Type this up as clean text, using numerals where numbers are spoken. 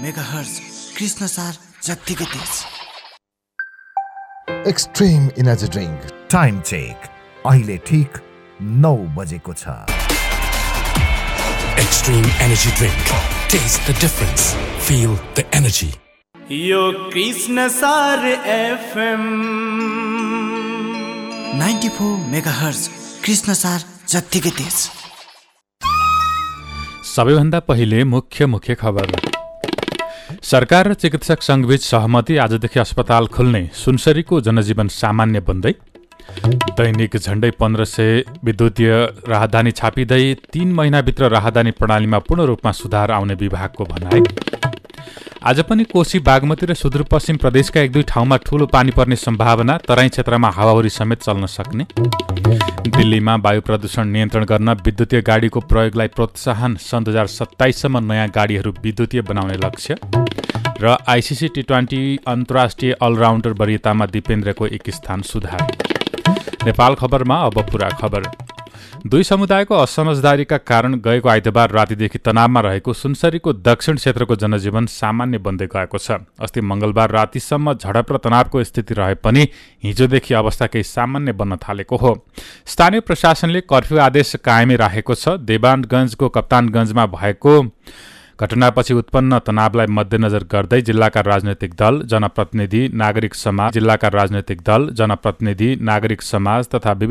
Megahertz Krishna सार जत्तिकै तेज। Extreme energy drink time check अहिले ठीक 9 बजेको छ। Extreme energy drink. Taste the difference. Feel the energy. यो कृष्ण सार FM 94 मेगाहर्ज कृष्ण सार जत्तिकै तेज। सबैभन्दा पहिले मुख्य खबर। सरकार र चिकित्सक संघबीच सहमति, आजदेखि अस्पताल खुल्ने। सुनसरीको जनजीवन सामान्य बन्दै। दैनिक झण्डै 1500 विद्युतीय राहदानी छापिँदै 3 महिनाभित्र राहदानी प्रणालीमा पूर्ण रूपमा सुधार आउने विभागको भनाइ। आज पनि कोशी, बागमती र सुदूरपश्चिम प्रदेशका 1-2 ठाउँमा ठूलो पानी पर्ने सम्भावना, तराई क्षेत्रमा हावाहुरी समेत चल्न सक्ने। दिल्लीमा वायु प्रदूषण नियन्त्रण गर्न विद्युतीय गाडीको प्रयोगलाई प्रोत्साहन, सन् 2027 सम्म नयाँ गाडीहरू विद्युतीय बनाउने लक्ष्य। र आइसिसी T20 अन्तर्राष्ट्रिय अलराउन्डर वरियतामा दिपेन्द्रको 1 स्थान सुधार। नेपाल खबरमा अब पुरा खबर। दुई समुदायको असमझदारीका कारण गएको आइतबार रातिदेखि तनावमा रहेको सुनसरीको दक्षिण क्षेत्रको जनजीवन सामान्य बन्दै गएको छ। अस्ति मंगलबार रातिसम्म झडप र तनावको स्थिति रहे पनि हिजोदेखि अवस्था केही सामान्य बन्न थालेको हो। स्थानीय प्रशासनले कर्फ्यू आदेश कायमै राखेको छ। देवानगञ्जको कप्तानगञ्जमा भएको घटनापछि उत्पन्न तनावलाई मध्यनजर गर्दै जिल्लाका राजनैतिक दल, जनप्रतिनिधि, नागरिक समाज तथा